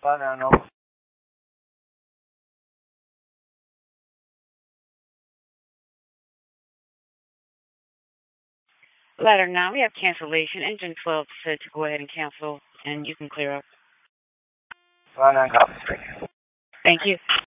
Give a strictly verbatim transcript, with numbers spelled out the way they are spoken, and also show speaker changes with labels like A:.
A: Ladder no.
B: Ladder nine, we have cancellation. Engine twelve said to go ahead and cancel, and you can clear up.
A: Ladder nine, copy.
B: Thank you.